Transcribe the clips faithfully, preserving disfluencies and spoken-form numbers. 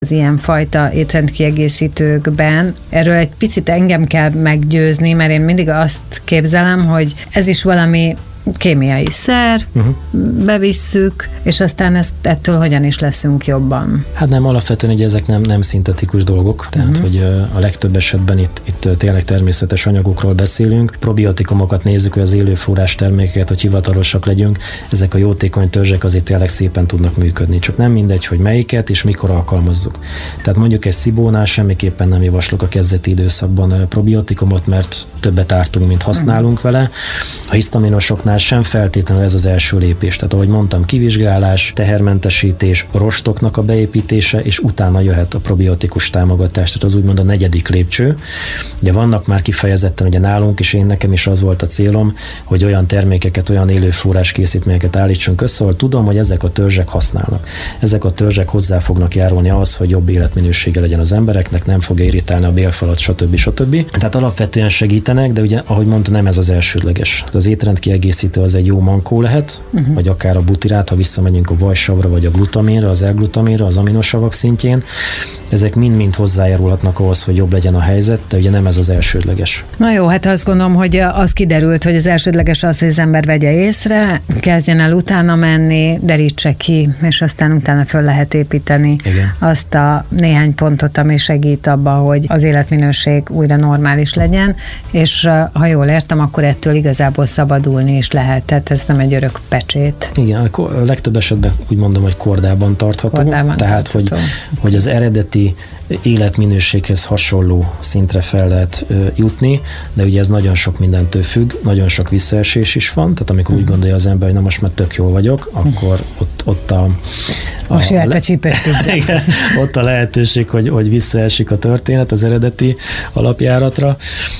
az ilyenfajta étrendkiegészítőkben. Erről egy picit engem kell meggyőzni, mert én mindig azt képzelem, hogy ez is valami kémiai szer, uh-huh. bevisszük, és aztán ezt, ettől hogyan is leszünk jobban. Hát nem, alapvetően ugye ezek nem, nem szintetikus dolgok, tehát uh-huh. hogy a legtöbb esetben itt, itt tényleg természetes anyagokról beszélünk. Probiotikumokat nézzük, hogy az élőforrás termékeket, hogy hivatalosak legyünk, ezek a jótékony törzsek azért tényleg szépen tudnak működni. Csak nem mindegy, hogy melyiket és mikor alkalmazzuk. Tehát mondjuk egy szibónál semmiképpen nem javaslok a kezdeti időszakban probiotikumot, mert többet ártunk, mint használunk uh-huh. vele. A hisztaminosoknál sem feltétlenül ez az első lépés. Tehát ahogy mondtam, kivizsgálás, tehermentesítés, rostoknak a beépítése, és utána jöhet a probiotikus támogatás, tehát az úgymond a negyedik lépcső. Ugye vannak már kifejezetten, ugye nálunk is, én nekem is az volt a célom, hogy olyan termékeket, olyan élőforrás készítményeket állítsunk össze, ahol tudom, hogy ezek a törzsek használnak. Ezek a törzsek hozzá fognak járulni ahhoz, hogy jobb életminősége legyen az embereknek, nem fog irritálni a bélfalat, stb. stb. Tehát alapvetően segítenek, de ugye, ahogy mondtam, nem ez az elsődleges. Az étrendkiegészítő az egy jó mankó lehet, uh-huh. vagy akár a butirát, ha visszamegyünk a vajsavra, vagy a glutaminra, az L-glutaminra, az aminosavak szintjén. Ezek mind-mind hozzájárulhatnak ahhoz, hogy jobb legyen a helyzet, de ugye nem ez az elsődleges. Na jó, hát azt gondolom, hogy az kiderült, hogy az elsődleges az, hogy az ember vegye észre, kezdjen el utána menni, derítse ki, és aztán utána föl lehet építeni Igen. azt a néhány pontot, ami segít abba, hogy az életminőség újra normális legyen, és ha jól értem, akkor ettől igazából szabadulni is lehet, tehát ez nem egy örök pecsét. Igen, a legtöbb esetben úgy mondom, hogy kordában tartható. Kordában tehát, tartható. Hogy, hogy az eredeti életminőséghez hasonló szintre fel lehet ö, jutni, de ugye ez nagyon sok mindentől függ, nagyon sok visszaesés is van, tehát amikor uh-huh. úgy gondolja az ember, hogy na most már tök jól vagyok, akkor ott, ott a Most jöhet a, a csípős igen, ott a lehetőség, hogy, hogy visszaesik a történet az eredeti alapjáratra,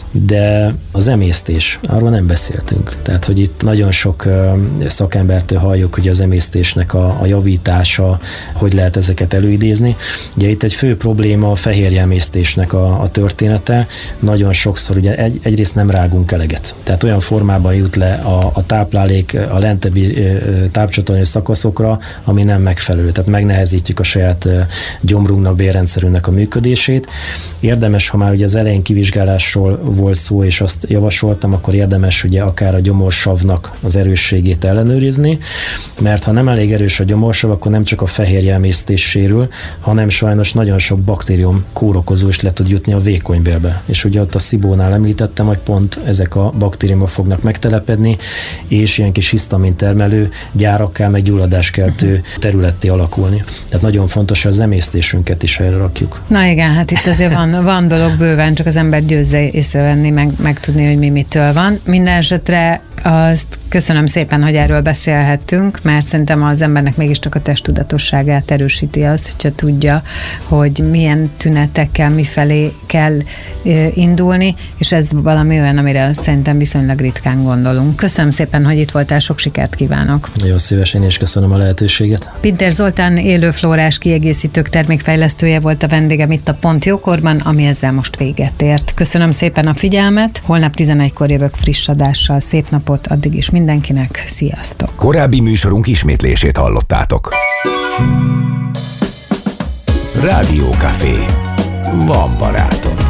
de az emésztés, arról nem beszéltünk. Tehát, hogy itt nagyon sok uh, szakembertől halljuk, hogy az emésztésnek a, a javítása, hogy lehet ezeket előidézni. Ugye itt egy fő probléma a fehérje emésztésnek a, a története. Nagyon sokszor ugye egy, egyrészt nem rágunk eleget. Tehát olyan formában jut le a, a táplálék a lentebbi tápcsatornai szakaszokra, ami nem megfelelő. Tehát megnehezítjük a saját gyomrunknak, bélrendszerünknek a működését. Érdemes, ha már ugye az elején kivizsgálásról volt szó, és azt javasoltam, akkor érdemes ugye akár a gyomorsavnak az erősségét ellenőrizni, mert ha nem elég erős a gyomorsav, akkor nem csak a fehérje emésztés sérül, hanem sajnos nagyon sok baktérium kórokozó is le tud jutni a vékonybélbe. És ugye ott a szibónál említettem, hogy pont ezek a baktériumok fognak megtelepedni, és ilyen kis hisztamin termelő gyárakká, meg gyulladáskeltő területté alakulni. Tehát nagyon fontos, hogy az emésztésünket is helyre rakjuk. Na igen, hát itt azért van, van dolog bőven, csak az ember győzze észrevenni, meg, meg tudni, hogy mi mitől van. Minden esetre azt köszönöm szépen, hogy erről beszélhettünk, mert szerintem az embernek mégiscsak a testtudatosságát erősíti az, hogyha tudja, hogy milyen tünetekkel, mifelé kell indulni, és ez valami olyan, amire szerintem viszonylag ritkán gondolunk. Köszönöm szépen, hogy itt voltál, sok sikert kívánok. Nagyon szívesen, és köszönöm a lehetőséget. Pintér Zoltán élőflórás kiegészítők termékfejlesztője volt a vendégem itt a Pont Jókorban, ami ezzel most véget ért. Köszönöm szépen a figyelmet, holnap tizenegykor jövök friss adással. Szép napot addig is mindenkinek, sziasztok! Korábbi műsorunk ismétlését hallottátok. Rádió Café. Van barátom.